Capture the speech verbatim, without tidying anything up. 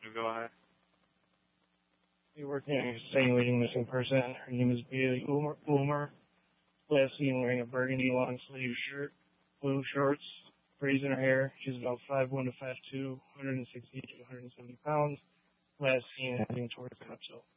Go ahead. You're working on extenuating missing person. Her name is Bailey Ulmer. Ulmer. Last seen wearing a burgundy long sleeve shirt, blue shorts, braids in her hair. She's about five one to five two, one hundred sixty to one hundred seventy pounds. Last seen heading towards Capsule.